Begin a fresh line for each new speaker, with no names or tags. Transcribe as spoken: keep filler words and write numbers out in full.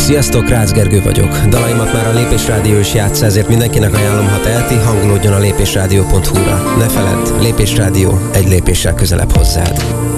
Sziasztok, Rácz Gergő vagyok. Dalaimat már a Lépés Rádió is játsza, ezért mindenkinek ajánlom, ha teheti, hangolódjon a lépésrádió pont hu-ra. Ne feledd, Lépés Rádió egy lépéssel közelebb hozzád.